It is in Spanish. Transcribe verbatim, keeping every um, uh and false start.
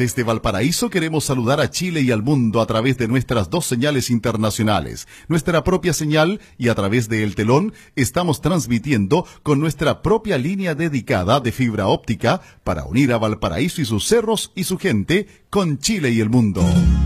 Desde Valparaíso queremos saludar a Chile y al mundo a través de nuestras dos señales internacionales, nuestra propia señal y a través de El Telón estamos transmitiendo con nuestra propia línea dedicada de fibra óptica para unir a Valparaíso y sus cerros y su gente con Chile y el mundo.